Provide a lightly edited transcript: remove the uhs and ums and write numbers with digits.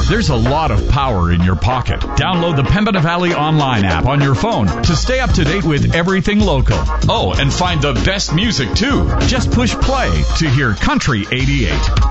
There's a lot of power in your pocket. Download the Pembina Valley Online app on your phone to stay up to date with everything local. Oh, and find the best music, too. Just push play to hear Country 88.